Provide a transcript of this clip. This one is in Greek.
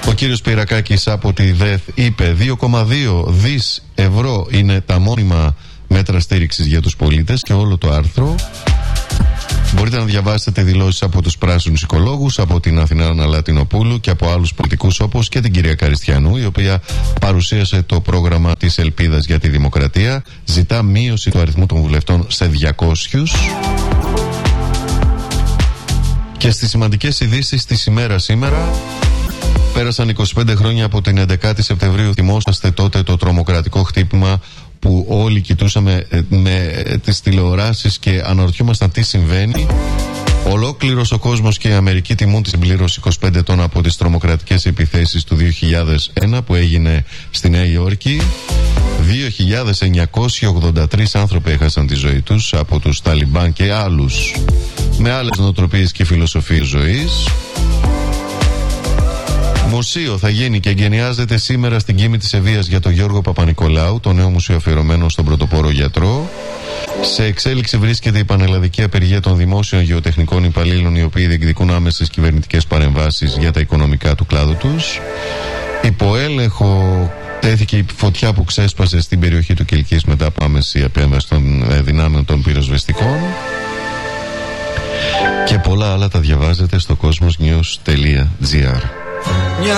Ο κύριος Πυρακάκης από τη ΔΕΘ είπε 2,2 δις ευρώ είναι τα μόνιμα μέτρα στήριξης για τους πολίτες και όλο το άρθρο. Μπορείτε να διαβάσετε δηλώσεις από τους πράσινους οικολόγους, από την Αθηνά Λατινοπούλου και από άλλους πολιτικούς όπως και την κυρία Καριστιανού, η οποία παρουσίασε το πρόγραμμα της Ελπίδας για τη Δημοκρατία. Ζητά μείωση του αριθμού των βουλευτών σε 200. Και στις σημαντικές ειδήσεις της ημέρας σήμερα, πέρασαν 25 χρόνια από την 11η Σεπτεμβρίου. Θυμόσαστε τότε το τρομοκρατικό χτύπημα που όλοι κοιτούσαμε με τις τηλεοράσεις και αναρωτιόμασταν τι συμβαίνει. Ολόκληρος ο κόσμος και η Αμερική τιμούν τη συμπλήρωση 25 ετών από τις τρομοκρατικές επιθέσεις του 2001 που έγινε στη Νέα Υόρκη. 2.983 άνθρωποι έχασαν τη ζωή τους από τους Ταλιμπάν και άλλους με άλλες νοοτροπίες και φιλοσοφίες ζωής. Μουσείο θα γίνει και εγκαινιάζεται σήμερα στην Κήμη της Ευβοίας για τον Γιώργο Παπα-Νικολάου, το νέο μουσείο αφιερωμένο στον πρωτοπόρο γιατρό. Σε εξέλιξη βρίσκεται η πανελλαδική απεργία των δημόσιων γεωτεχνικών υπαλλήλων, οι οποίοι διεκδικούν άμεσες κυβερνητικές παρεμβάσεις για τα οικονομικά του κλάδου τους. Υπό έλεγχο τέθηκε η φωτιά που ξέσπασε στην περιοχή του Κιλκής μετά από άμεση επέμβαση των δυνάμεων των πυροσβεστικών. Και πολλά άλλα τα διαβάζετε στο cosmosnews.gr.